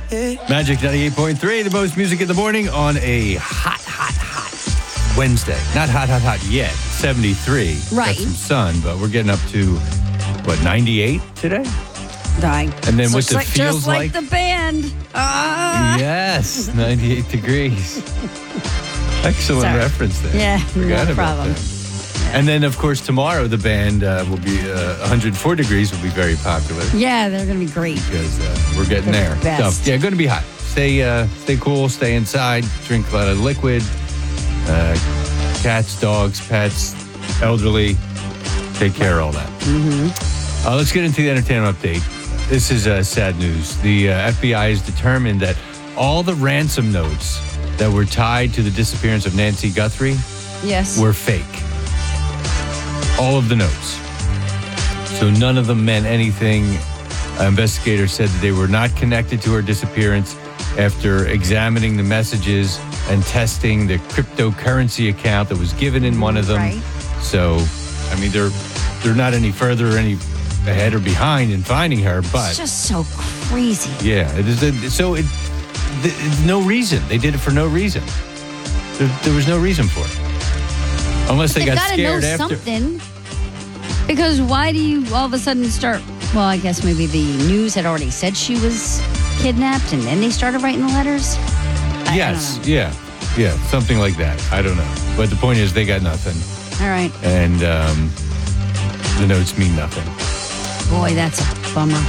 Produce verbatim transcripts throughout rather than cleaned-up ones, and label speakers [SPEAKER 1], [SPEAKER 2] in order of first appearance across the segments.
[SPEAKER 1] Magic ninety-eight point three, the most music in the morning on a hot, hot, hot Wednesday. Not hot, hot, hot yet. seventy-three.
[SPEAKER 2] Right.
[SPEAKER 1] Got some sun, but we're getting up to, what, ninety-eight today?
[SPEAKER 2] Dying.
[SPEAKER 1] And then
[SPEAKER 2] Looks
[SPEAKER 1] what the
[SPEAKER 2] like,
[SPEAKER 1] feels
[SPEAKER 2] just like,
[SPEAKER 1] like-
[SPEAKER 2] the band. Ah.
[SPEAKER 1] Yes, ninety-eight degrees. Excellent
[SPEAKER 2] Sorry.
[SPEAKER 1] reference there.
[SPEAKER 2] Yeah,
[SPEAKER 1] Forgot
[SPEAKER 2] no
[SPEAKER 1] about
[SPEAKER 2] problem.
[SPEAKER 1] that. And then, of course, tomorrow the band uh, will be uh, one hundred four degrees will be very popular
[SPEAKER 2] Yeah, they're going to be great.
[SPEAKER 1] because uh, we're getting
[SPEAKER 2] They're
[SPEAKER 1] there.
[SPEAKER 2] the best.
[SPEAKER 1] So, yeah, going to be hot. Stay, uh, stay cool. Stay inside. Drink a lot of liquid. Uh, cats, dogs, pets, elderly. Take care of all that.
[SPEAKER 2] Mm-hmm.
[SPEAKER 1] Uh, let's get into the entertainment update. This is uh, sad news. The uh, F B I has determined that all the ransom notes that were tied to the disappearance of Nancy Guthrie
[SPEAKER 2] Yes.
[SPEAKER 1] were fake. All of the notes. So none of them meant anything. Uh, investigators said that they were not connected to her disappearance after examining the messages and testing the cryptocurrency account that was given in one of them.
[SPEAKER 2] Right.
[SPEAKER 1] So, I mean, they're they're not any further or any ahead or behind in finding her, but
[SPEAKER 2] It's just so crazy.
[SPEAKER 1] yeah, it is. A, so it, th- it's no reason. They did it for no reason. There, there was no reason for it, unless they
[SPEAKER 2] They've
[SPEAKER 1] got
[SPEAKER 2] got to know
[SPEAKER 1] scared after.
[SPEAKER 2] something. Because why do you all of a sudden start? Well, I guess maybe the news had already said she was kidnapped, and then they started writing the letters. I- I
[SPEAKER 1] Yes,
[SPEAKER 2] don't know.
[SPEAKER 1] yeah, yeah, something like that. I don't know, but the point is, they got nothing,
[SPEAKER 2] All right.
[SPEAKER 1] and um, the notes mean nothing.
[SPEAKER 2] Boy, that's a bummer.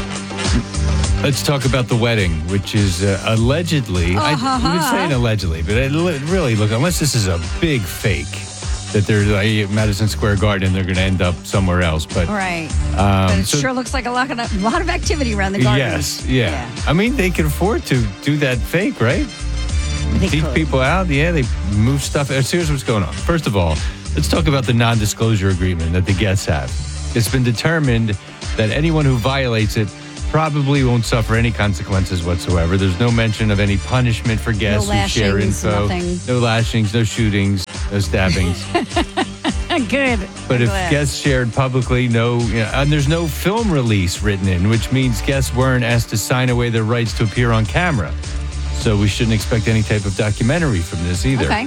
[SPEAKER 1] Let's talk about the wedding, which is uh, allegedly. I,
[SPEAKER 2] Uh-huh.
[SPEAKER 1] We've been saying allegedly, but it li- really, look, unless this is a big fake, that they're like, at Madison Square Garden, they're going to end up somewhere else. But
[SPEAKER 2] All right.
[SPEAKER 1] um,
[SPEAKER 2] But it
[SPEAKER 1] so-
[SPEAKER 2] sure looks like a lot, of, a lot of activity around the garden.
[SPEAKER 1] yes, yeah.
[SPEAKER 2] Yeah.
[SPEAKER 1] I mean, they can afford to do that fake, right?
[SPEAKER 2] They
[SPEAKER 1] Keep
[SPEAKER 2] could.
[SPEAKER 1] people out. Yeah, they move stuff. Uh, Here's what's going on. First of all, let's talk about the non-disclosure agreement that the guests have. It's been determined that anyone who violates it probably won't suffer any consequences whatsoever. There's no mention of any punishment for guests
[SPEAKER 2] No
[SPEAKER 1] who share
[SPEAKER 2] lashings,
[SPEAKER 1] info.
[SPEAKER 2] nothing.
[SPEAKER 1] No lashings, no shootings, no stabbings.
[SPEAKER 2] Good.
[SPEAKER 1] But
[SPEAKER 2] I'm
[SPEAKER 1] if
[SPEAKER 2] glad.
[SPEAKER 1] guests shared publicly, no, you know, and there's no film release written in, which means guests weren't asked to sign away their rights to appear on camera. So we shouldn't expect any type of documentary from this either.
[SPEAKER 2] Okay.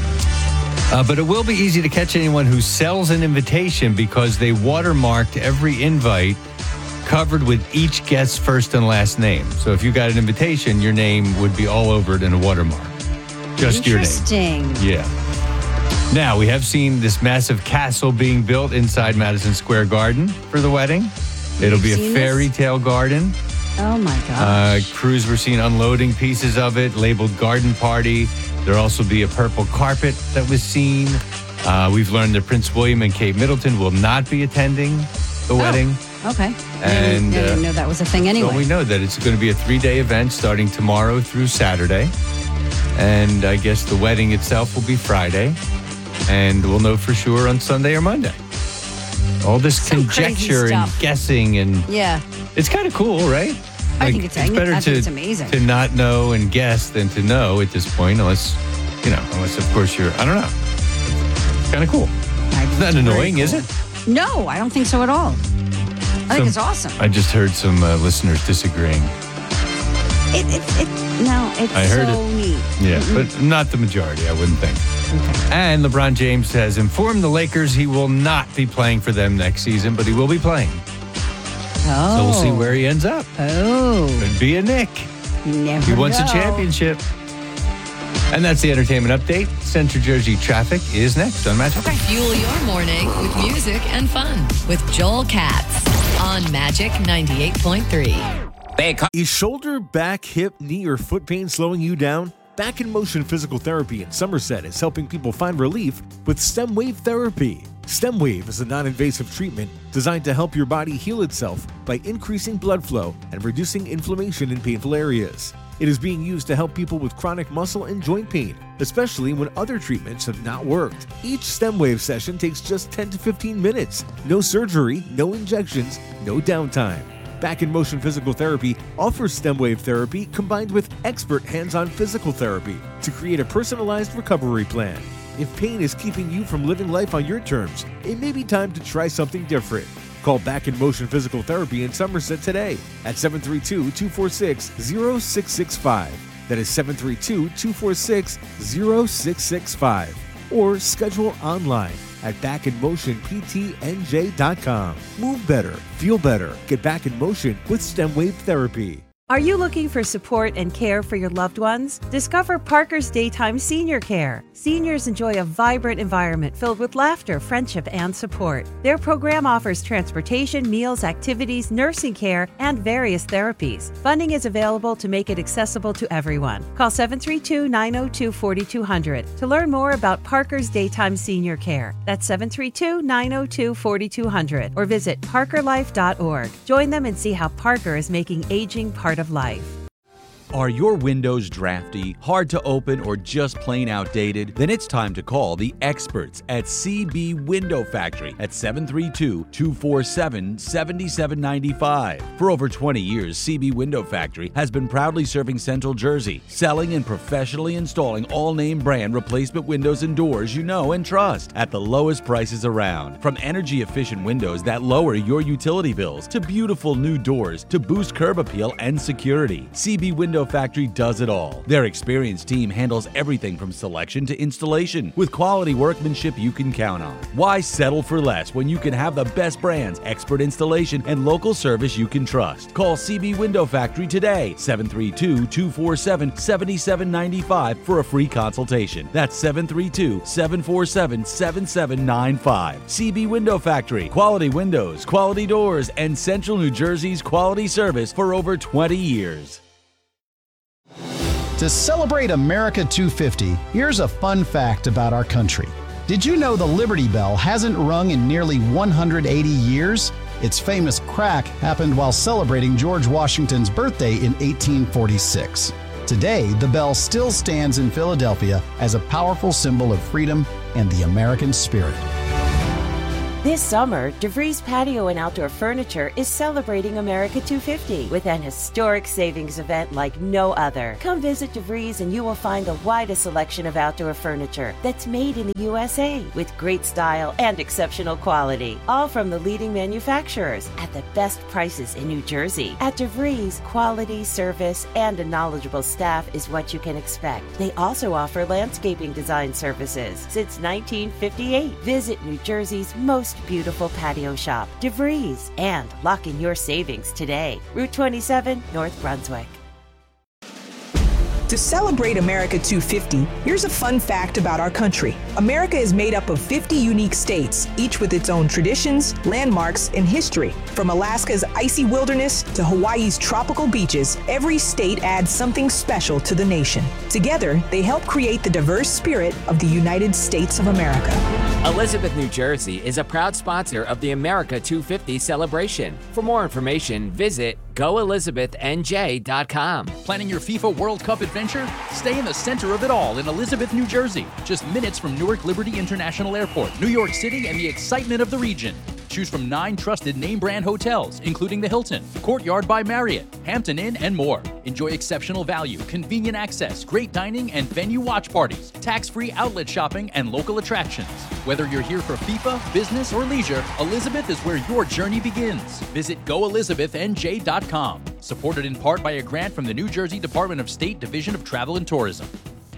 [SPEAKER 1] Uh, but it will be easy to catch anyone who sells an invitation because they watermarked every invite covered with each guest's first and last name. So if you got an invitation, your name would be all over it in a watermark. Just your name.
[SPEAKER 2] Interesting.
[SPEAKER 1] Yeah. Now, we have seen this massive castle being built inside Madison Square Garden for the wedding. It'll be a
[SPEAKER 2] seen this?
[SPEAKER 1] fairy tale garden.
[SPEAKER 2] Oh my
[SPEAKER 1] Uh,
[SPEAKER 2] gosh.
[SPEAKER 1] crews were seen unloading pieces of it, labeled garden party. There'll also be a purple carpet that was seen. Uh, we've learned that Prince William and Kate Middleton will not be attending the wedding.
[SPEAKER 2] Okay.
[SPEAKER 1] And,
[SPEAKER 2] I didn't, I didn't
[SPEAKER 1] uh,
[SPEAKER 2] know that was a thing anyway.
[SPEAKER 1] So we know that it's going to be a three-day event starting tomorrow through Saturday. And I guess the wedding itself will be Friday. And we'll know for sure on Sunday or Monday. All this
[SPEAKER 2] Some crazy
[SPEAKER 1] conjecture and
[SPEAKER 2] stuff.
[SPEAKER 1] guessing, and
[SPEAKER 2] yeah.
[SPEAKER 1] it's kind of cool, right?
[SPEAKER 2] I think it's- I think-
[SPEAKER 1] better
[SPEAKER 2] I
[SPEAKER 1] to,
[SPEAKER 2] think it's amazing.
[SPEAKER 1] to not know and guess than to know at this point, unless, you know, unless, of course, you're, I don't know. It's kind of cool. It's not annoying, is it?
[SPEAKER 2] No, I don't think so at all. I think
[SPEAKER 1] Some-
[SPEAKER 2] it's awesome.
[SPEAKER 1] I just heard some uh, listeners disagreeing.
[SPEAKER 2] It, it, it, no, it's
[SPEAKER 1] I heard
[SPEAKER 2] so
[SPEAKER 1] it.
[SPEAKER 2] neat.
[SPEAKER 1] Yeah, but not the majority, I wouldn't think.
[SPEAKER 2] Okay.
[SPEAKER 1] And LeBron James has informed the Lakers he will not be playing for them next season, but he will be playing.
[SPEAKER 2] Oh.
[SPEAKER 1] So we'll see where he ends up.
[SPEAKER 2] Oh.
[SPEAKER 1] Could be a Nick.
[SPEAKER 2] You never
[SPEAKER 1] He wants
[SPEAKER 2] know.
[SPEAKER 1] a championship. And that's the entertainment update. Central Jersey traffic is next on Magic.
[SPEAKER 3] Fuel your morning with music and fun with Joel Katz on Magic ninety-eight point three.
[SPEAKER 4] Is shoulder, back, hip, knee, or foot pain slowing you down? Back in Motion Physical Therapy in Somerset is helping people find relief with STEM Wave Therapy. STEM Wave is a non-invasive treatment designed to help your body heal itself by increasing blood flow and reducing inflammation in painful areas. It is being used to help people with chronic muscle and joint pain, especially when other treatments have not worked. Each STEM Wave session takes just ten to fifteen minutes. No surgery, no injections, no downtime. Back in Motion Physical Therapy offers STEM Wave Therapy combined with expert hands-on physical therapy to create a personalized recovery plan. If pain is keeping you from living life on your terms, it may be time to try something different. Call Back in Motion Physical Therapy in Somerset today at seven three two, two four six, zero six six five. That is seven three two, two four six, zero six six five. Or schedule online at back in motion p t n j dot com. Move better, feel better. Get back in motion with STEM Wave Therapy.
[SPEAKER 5] Are you looking for support and care for your loved ones? Discover Parker's Daytime Senior Care. Seniors enjoy a vibrant environment filled with laughter, friendship, and support. Their program offers transportation, meals, activities, nursing care, and various therapies. Funding is available to make it accessible to everyone. Call seven three two, nine zero two, four two zero zero to learn more about Parker's Daytime Senior Care. That's seven three two, nine zero two, four two zero zero or visit parker life dot org. Join them and see how Parker is making aging part of life.
[SPEAKER 6] Are your windows drafty, hard to open, or just plain outdated? Then it's time to call the experts at C B Window Factory at seven three two, two four seven, seven seven nine five. For over twenty years, C B Window Factory has been proudly serving Central Jersey, selling and professionally installing all name brand replacement windows and doors you know and trust at the lowest prices around. From energy efficient windows that lower your utility bills to beautiful new doors to boost curb appeal and security, C B Window Factory does it all. Their experienced team handles everything from selection to installation with quality workmanship you can count on. Why settle for less when you can have the best brands, expert installation, and local service you can trust? Call C B Window Factory today, seven three two, two four seven, seven seven nine five for a free consultation. That's seven three two, seven four seven, seven seven nine five. C B Window Factory, quality windows, quality doors, and Central New Jersey's quality service for over twenty years.
[SPEAKER 7] To celebrate America two fifty, here's a fun fact about our country. Did you know the Liberty Bell hasn't rung in nearly one hundred eighty years? Its famous crack happened while celebrating George Washington's birthday in eighteen forty-six. Today, the bell still stands in Philadelphia as a powerful symbol of freedom and the American spirit.
[SPEAKER 5] This summer, DeVries Patio and Outdoor Furniture is celebrating America two fifty with an historic savings event like no other. Come visit DeVries and you will find the widest selection of outdoor furniture that's made in the U S A with great style and exceptional quality. All from the leading manufacturers at the best prices in New Jersey. At DeVries, quality, service, and a knowledgeable staff is what you can expect. They also offer landscaping design services since nineteen fifty-eight. Visit New Jersey's most beautiful patio shop, DeVries, and lock in your savings today. Route twenty-seven, North Brunswick.
[SPEAKER 8] To celebrate America two fifty, here's a fun fact about our country. America is made up of fifty unique states, each with its own traditions, landmarks, and history. From Alaska's icy wilderness to Hawaii's tropical beaches, every state adds something special to the nation. Together, they help create the diverse spirit of the United States of America.
[SPEAKER 9] Elizabeth, New Jersey is a proud sponsor of the America two fifty celebration. For more information, visit go elizabeth n j dot com.
[SPEAKER 10] Planning your FIFA World Cup adventure? Stay in the center of it all in Elizabeth, New Jersey. Just minutes from Newark Liberty International Airport, New York City, and the excitement of the region. Choose from nine trusted name brand hotels, including the Hilton, Courtyard by Marriott, Hampton Inn, and more. Enjoy exceptional value, convenient access, great dining, and venue watch parties, tax-free outlet shopping, and local attractions. Whether you're here for FIFA, business, or leisure, Elizabeth is where your journey begins. Visit go elizabeth n j dot com. Supported in part by a grant from the New Jersey Department of State Division of Travel and Tourism.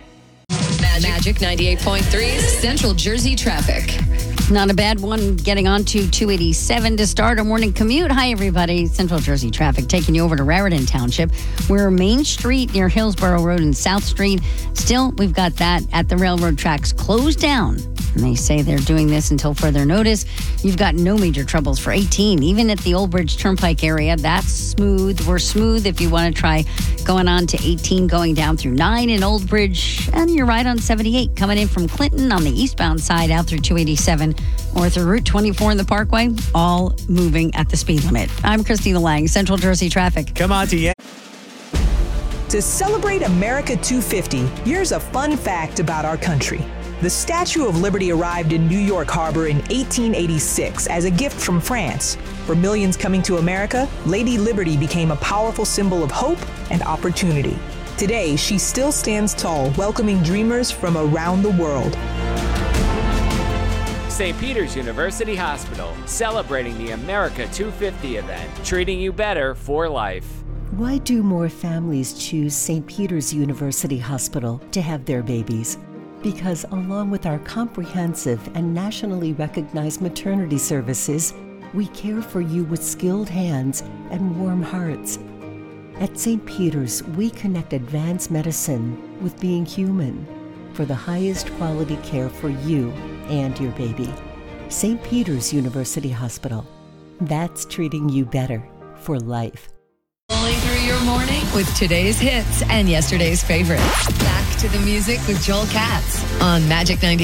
[SPEAKER 3] Magic ninety-eight point three's Central Jersey traffic.
[SPEAKER 2] Not a bad one getting on to two eighty-seven to start a morning commute. Hi, everybody. Central Jersey traffic taking you over to Raritan Township, where Main Street near Hillsborough Road and South Street. Still, we've got that at the railroad tracks closed down. And they say they're doing this until further notice. You've got no major troubles for eighteen, even at the Old Bridge Turnpike area. That's smooth. We're smooth if you want to try going on to eighteen, going down through nine in Old Bridge. And you're right on seventy-eight, coming in from Clinton on the eastbound side out through two eighty-seven or through Route twenty-four in the Parkway, all moving at the speed limit. I'm Christina Lang, Central Jersey Traffic.
[SPEAKER 4] Come on to you.
[SPEAKER 8] To celebrate America two fifty, here's a fun fact about our country. The Statue of Liberty arrived in New York Harbor in eighteen eighty-six as a gift from France. For millions coming to America, Lady Liberty became a powerful symbol of hope and opportunity. Today, she still stands tall, welcoming dreamers from around the world.
[SPEAKER 9] Saint Peter's University Hospital, celebrating the America two fifty event, treating you better for life.
[SPEAKER 11] Why do more families choose Saint Peter's University Hospital to have their babies? Because along with our comprehensive and nationally recognized maternity services, we care for you with skilled hands and warm hearts. At Saint Peter's, we connect advanced medicine with being human for the highest quality care for you and your baby. Saint Peter's University Hospital. That's treating you better for life.
[SPEAKER 3] Rolling through your morning with today's hits and yesterday's favorites. Back to the music with Joel Katz on Magic ninety.